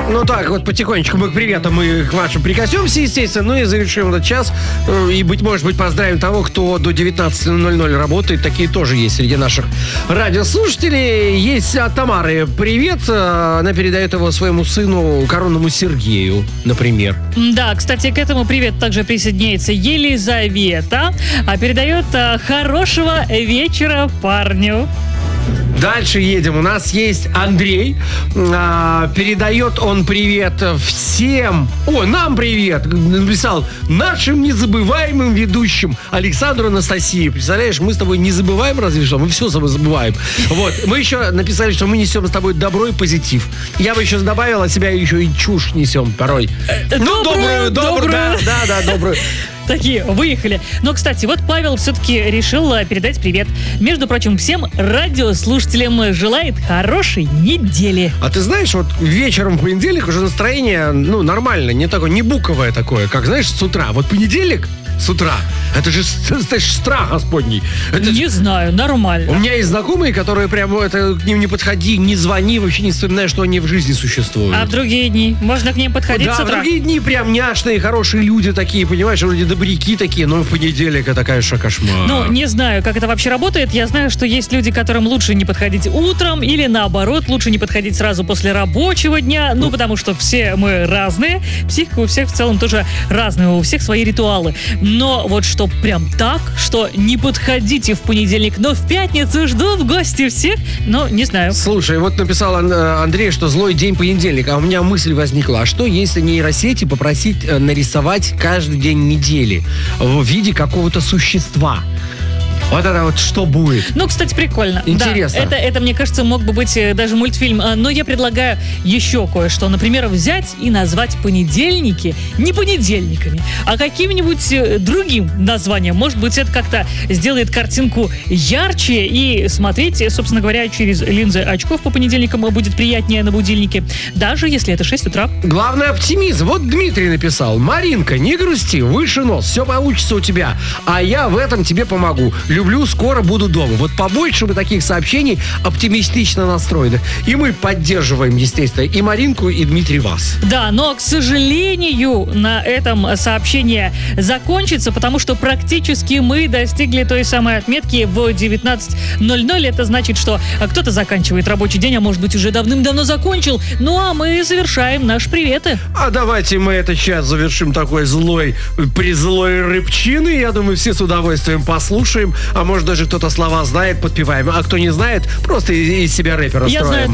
Ну так, вот потихонечку мы к приветам мы к вашим прикоснемся, естественно, ну и завершим этот час. И, может быть, поздравим того, кто до 19:00 работает. Такие тоже есть среди наших радиослушателей. Есть от Тамары привет. Она передает его своему сыну, коронному Сергею, например. Да, кстати, к этому привет также присоединяется Елизавета. Передает хорошего вечера парню. Дальше едем. У нас есть Андрей. Передает он привет всем. Нам привет. Написал нашим незабываемым ведущим Александру, Анастасии. Представляешь, мы с тобой не забываем разве что? Мы все с тобой забываем. Вот. Мы еще написали, что мы несем с тобой добро и позитив. Я бы еще добавил от себя еще и чушь несем порой. Добрую. Да, добрую. Такие, выехали. Но, кстати, вот Павел все-таки решил передать привет. Между прочим, всем радиослушателям желает хорошей недели. А ты знаешь, вот вечером в понедельник уже настроение, нормально, не такое, не буковое такое, как, знаешь, с утра. Вот понедельник с утра, это же страх господний. Не знаю, нормально. У меня есть знакомые, которые прямо к ним не подходи, не звони, вообще не вспоминай, что они в жизни существуют. А в другие дни? Можно к ним подходить с утра? Да, в другие дни прям няшные, хорошие люди такие, понимаешь, вроде добряки такие, но в понедельник это, конечно, кошмар. Не знаю, как это вообще работает. Я знаю, что есть люди, которым лучше не подходить утром или наоборот, лучше не подходить сразу после рабочего дня, потому что все мы разные, психика у всех в целом тоже разная, у всех свои ритуалы. Но вот что прям так, что не подходите в понедельник, но в пятницу жду в гости всех, не знаю. Слушай, вот написал Андрей, что злой день понедельник, а у меня мысль возникла, а что если нейросети попросить нарисовать каждый день недели в виде какого-то существа? Вот это вот что будет? Кстати, прикольно. Интересно. Да, это, мне кажется, мог бы быть даже мультфильм. Но я предлагаю еще кое-что. Например, взять и назвать понедельники не понедельниками, а каким-нибудь другим названием. Может быть, это как-то сделает картинку ярче и смотреть, собственно говоря, через линзы очков по понедельникам будет приятнее на будильнике, даже если это 6 утра. Главное оптимизм. Вот Дмитрий написал: Маринка, не грусти, выше нос, все получится у тебя, а я в этом тебе помогу. Люблю, скоро буду дома. Вот побольше бы таких сообщений оптимистично настроенных. И мы поддерживаем, естественно, и Маринку, и Дмитрий вас. Да, но, к сожалению, на этом сообщение закончится, потому что практически мы достигли той самой отметки в 19:00. Это значит, что кто-то заканчивает рабочий день, а может быть уже давным-давно закончил. А мы завершаем наши приветы. А давайте мы этот час завершим такой призлой рыбчины. Я думаю, все с удовольствием послушаем. А может, даже кто-то слова знает, подпеваем. А кто не знает, просто из себя рэпера строим. Я знаю